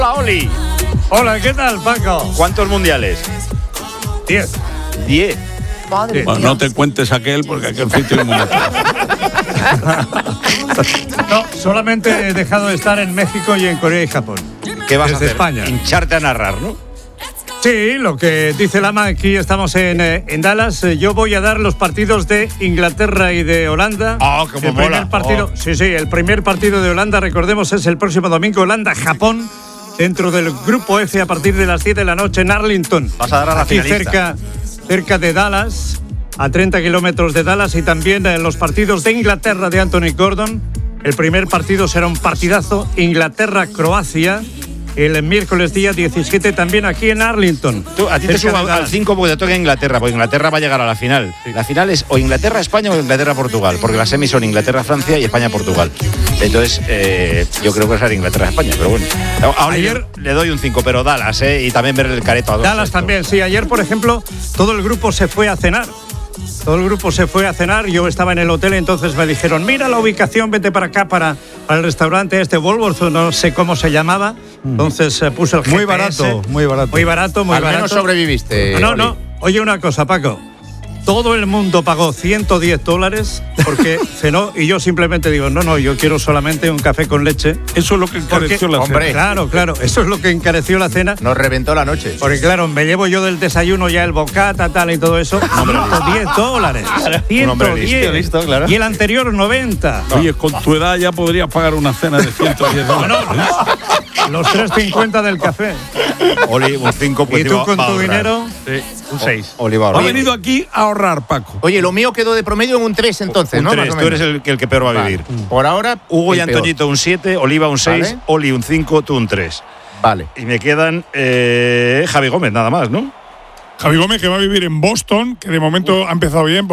Hola, Oli. Hola, ¿qué tal, Paco? ¿Cuántos mundiales? 10. 10. Madre Bueno, mía. no te cuentes aquel porque aquel sitio es muy No, solamente he dejado de estar en México y en Corea y Japón. ¿Qué vas a Desde hacer? España. Hincharte a narrar, ¿no? Sí, lo que dice Lama, aquí estamos en Dallas. Yo voy a dar los partidos de Inglaterra y de Holanda. Cómo el primer mola. partido, sí, el primer partido de Holanda, recordemos, es el próximo domingo, Holanda-Japón, dentro del grupo F a partir de las 7 de la noche en Arlington. Vas a dar a la aquí finalista. cerca de Dallas, a 30 kilómetros de Dallas, y también los partidos de Inglaterra de Anthony Gordon. El primer partido será un partidazo, Inglaterra-Croacia, el miércoles día 17, también aquí en Arlington. A ti te cerca subo de al Dallas. 5 porque te toca Inglaterra, porque Inglaterra va a llegar a la final. La final es o Inglaterra-España o Inglaterra-Portugal, porque las semis son Inglaterra-Francia y España-Portugal. Entonces, yo creo que será Inglaterra-España, pero bueno. Ayer le doy un 5, pero Dallas, y también ver el careto a dos. Dallas también, sí. Ayer, por ejemplo, todo el grupo se fue a cenar. Yo estaba en el hotel, entonces me dijeron, mira la ubicación, vete para acá, para el restaurante Wolworth, no sé cómo se llamaba. Entonces puse el GPS. Muy barato. Muy barato. Al menos sobreviviste. No. Oye, una cosa, Paco. Todo el mundo pagó $110 porque cenó y yo simplemente digo, no, yo quiero solamente un café con leche. Eso es lo que encareció la cena. hombre. Claro, eso es lo que encareció la cena. Nos reventó la noche. Porque claro, me llevo yo del desayuno ya el bocata, tal y todo eso. $110. Un hombre listo, claro. Y el anterior 90. Oye, con tu edad ya podrías pagar una cena de $110. Los 3.50 del café. Oli, un 5. ¿Y tú con tu dinero? Un 6. Oli va a Ha ahorrar. venido aquí a ahorrar, Paco. Oye, lo mío quedó de promedio en un 3 entonces, Un ¿no? 3, Más o tú eres menos. el que peor va a vivir. Por ahora, Hugo y el peor. Antoñito un 7, Oliva un 6, Vale. Oli un 5, tú un 3. Vale. Y me quedan Javi Gómez nada más, ¿no? Javi Gómez, que va a vivir en Boston, que de momento ha empezado bien.